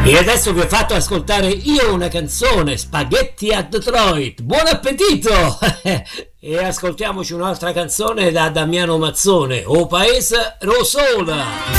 E adesso vi ho fatto ascoltare io una canzone, Spaghetti a Detroit. Buon appetito! E ascoltiamoci un'altra canzone da Damiano Mazzone, O Paese Rosola.